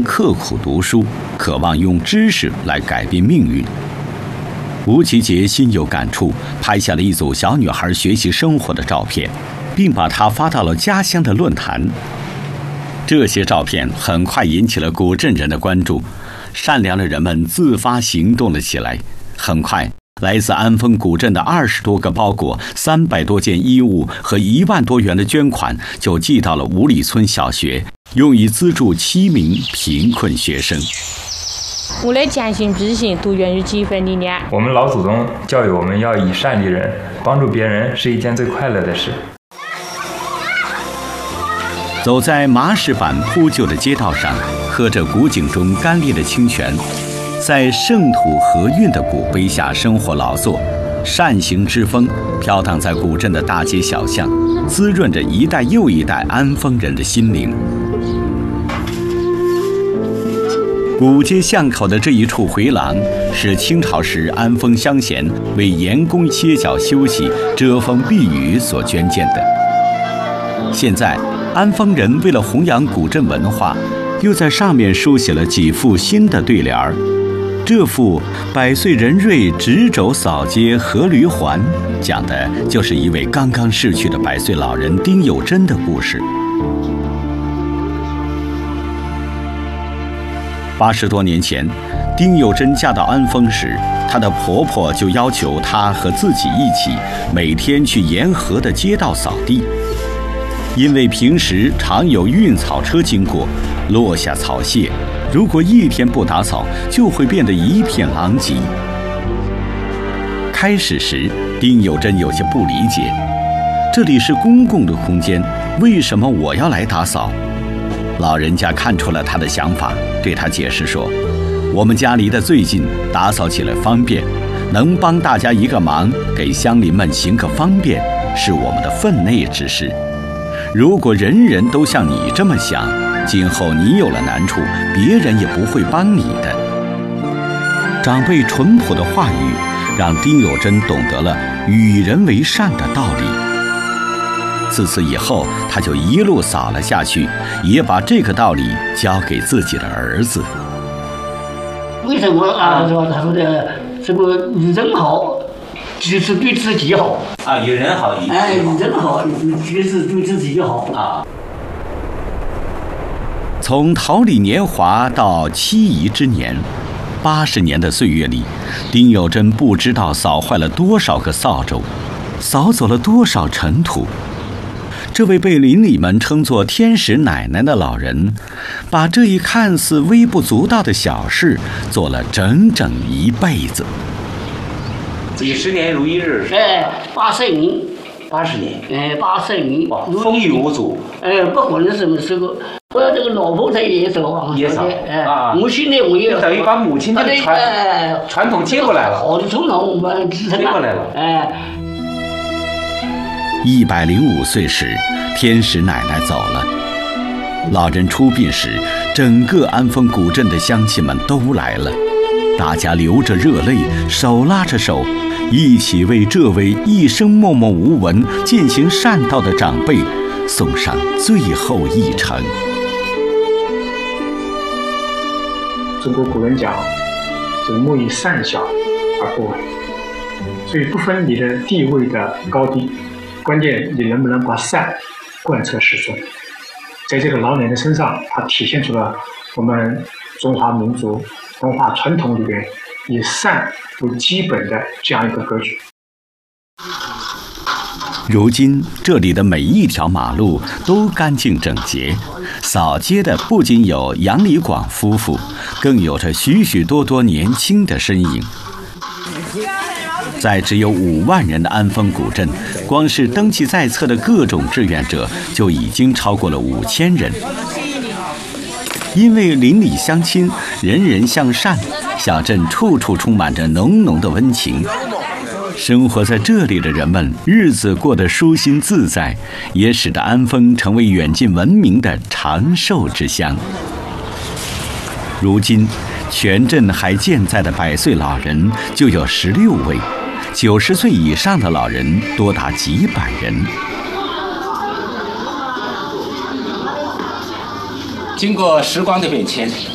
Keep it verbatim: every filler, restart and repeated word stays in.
刻苦读书，渴望用知识来改变命运。吴其杰心有感触，拍下了一组小女孩学习生活的照片，并把它发到了家乡的论坛。这些照片很快引起了古镇人的关注，善良的人们自发行动了起来。很快，来自安丰古镇的二十多个包裹、三百多件衣物和一万多元的捐款就寄到了五里村小学，用以资助七名贫困学生。 我的坚信之行都源于几分力量。 我们老祖宗教育我们要以善利人，帮助别人是一件最快乐的事。 走在麻石板铺就的街道上，喝着古井中干裂的清泉，在圣土和运的古碑下生活劳作，善行之风飘荡在古镇的大街小巷，滋润着一代又一代安丰人的心灵。古街巷口的这一处回廊，是清朝时安丰乡贤为盐工歇脚休息、遮风避雨所捐建的。现在，安丰人为了弘扬古镇文化，又在上面书写了几副新的对联儿。这副“百岁人瑞执肘扫街阖驴环”讲的就是一位刚刚逝去的百岁老人丁有贞的故事。八十多年前，丁有贞嫁到安丰时，她的婆婆就要求她和自己一起每天去沿河的街道扫地，因为平时常有运草车经过，落下草屑，如果一天不打扫，就会变得一片狼藉。开始时，丁有贞有些不理解，这里是公共的空间，为什么我要来打扫？老人家看出了他的想法，对他解释说：“我们家离得最近，打扫起来方便，能帮大家一个忙，给乡邻们行个方便，是我们的分内之事。如果人人都像你这么想，今后你有了难处，别人也不会帮你的。”长辈淳朴的话语，让丁有贞懂得了与人为善的道理。自此以后，他就一路扫了下去，也把这个道理教给自己的儿子。 为什么啊？说他说的这个与人好，就是对自己好啊，与人好，与哎，与人好，就是对自己好啊。 从桃李年华到妻仪之年，八十年的岁月里，丁有贞不知道扫坏了多少个扫帚，扫走了多少尘土。这位被邻里们称作天使奶奶的老人，把这一看似微不足道的小事做了整整一辈子。 几十年如一日。 哎，八十年， 八十年。 哎，八十年， 风雨无阻。 哎，不管是什么时候，我这个老婆她也扫啊， 也扫。 哎， 啊， 我现在我也等于把母亲的传哎传统接过来了。 好的传统我们继承接过来了。 哎。 一百零五岁时，天使奶奶走了。老人出殡时，整个安丰古镇的乡亲们都来了，大家流着热泪，手拉着手，一起为这位一生默默无闻、践行善道的长辈送上最后一程。 中国古人讲，这个莫以善小而不为，所以不分你的地位的高低。关键你能不能把善贯彻始终，在这个老奶奶身上，它体现出了我们中华民族文化传统里边以善为基本的这样一个格局。 如今这里的每一条马路都干净整洁，扫街的不仅有杨礼广夫妇，更有着许许多多年轻的身影。在只有五万人的安丰古镇，光是登记在册的各种志愿者就已经超过了五千人。因为邻里乡亲，人人向善，小镇处处充满着浓浓的温情。生活在这里的人们，日子过得舒心自在，也使得安丰成为远近闻名的长寿之乡。如今，全镇还健在的百岁老人就有十六位。九十岁以上的老人多达几百人。 经过时光的变迁，